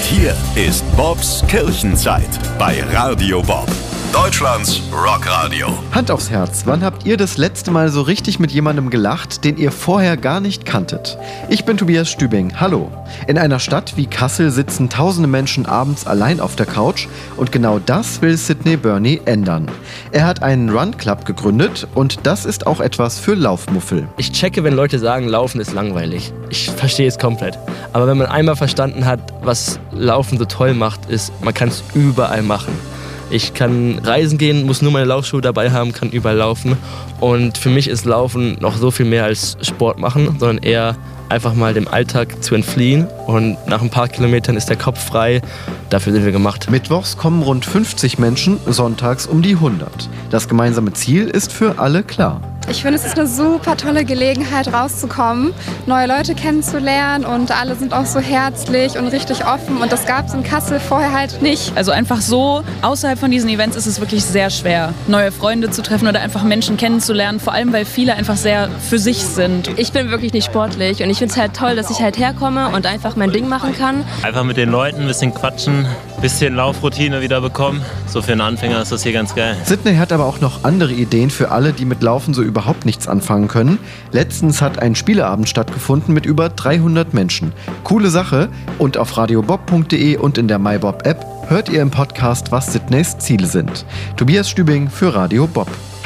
hier ist Bobs Kirchenzeit bei Radio Bob, Deutschlands Rockradio. Hand aufs Herz, wann habt ihr das letzte Mal so richtig mit jemandem gelacht, den ihr vorher gar nicht kanntet? Ich bin Tobias Stübing, hallo. In einer Stadt wie Kassel sitzen tausende Menschen abends allein auf der Couch und genau das will Sydney Burney ändern. Er hat einen Run Club gegründet und das ist auch etwas für Laufmuffel. Ich checke, wenn Leute sagen, Laufen ist langweilig. Ich verstehe es komplett. Aber wenn man einmal verstanden hat, was Laufen so toll macht, ist, man kann es überall machen. Ich kann reisen gehen, muss nur meine Laufschuhe dabei haben, kann überall laufen. Und für mich ist Laufen noch so viel mehr als Sport machen, sondern eher einfach mal dem Alltag zu entfliehen. Und nach ein paar Kilometern ist der Kopf frei. Dafür sind wir gemacht. Mittwochs kommen rund 50 Menschen, sonntags um die 100. Das gemeinsame Ziel ist für alle klar. Ich finde, es ist eine super tolle Gelegenheit, rauszukommen, neue Leute kennenzulernen und alle sind auch so herzlich und richtig offen und das gab es in Kassel vorher halt nicht. Also einfach so, außerhalb von diesen Events ist es wirklich sehr schwer, neue Freunde zu treffen oder einfach Menschen kennenzulernen, vor allem weil viele einfach sehr für sich sind. Ich bin wirklich nicht sportlich und ich finde es halt toll, dass ich halt herkomme und einfach mein Ding machen kann. Einfach mit den Leuten ein bisschen quatschen, ein bisschen Laufroutine wieder bekommen. So für einen Anfänger ist das hier ganz geil. Sydney hat aber auch noch andere Ideen für alle, die mit Laufen so überhaupt nichts anfangen können. Letztens hat ein Spieleabend stattgefunden mit über 300 Menschen. Coole Sache. Und auf radiobob.de und in der MyBob-App hört ihr im Podcast, was Sydneys Ziele sind. Tobias Stübing für Radio Bob.